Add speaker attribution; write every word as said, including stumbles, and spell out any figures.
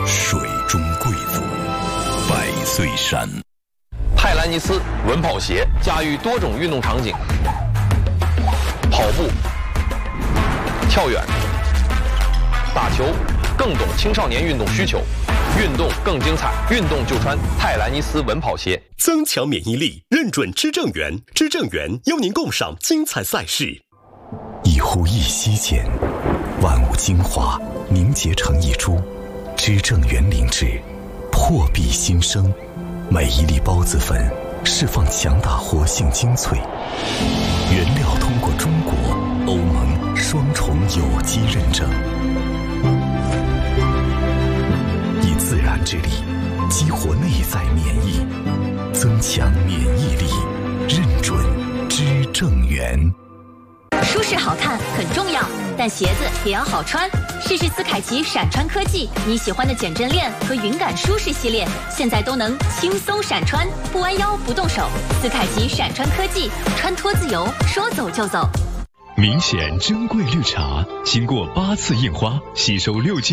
Speaker 1: 水中贵妇，百岁山。
Speaker 2: 泰兰尼斯稳跑鞋驾驭多种运动场景，跑步、跳远、打球，更懂青少年运动需求，运动更精彩，运动就穿泰兰尼斯稳跑鞋。
Speaker 3: 增强免疫力，认准知正源，知正源邀您共赏精彩赛事。
Speaker 1: 一呼一吸间，万物精华凝结成一株，知正源灵芝，破壁新生。每一粒孢子粉释放强大活性精粹，原料通过中国、欧盟双重有机认证，以自然之力激活内在免疫，增强免疫力，认准知正源。
Speaker 4: 舒适好看很重要，但鞋子也要好穿。试试斯凯奇闪穿科技，你喜欢的减震链和云感舒适系列，现在都能轻松闪穿，不弯腰不动手。斯凯奇闪穿科技，穿脱自由，说走就走。
Speaker 5: 明显珍贵绿茶，经过八次印花，吸收六斤。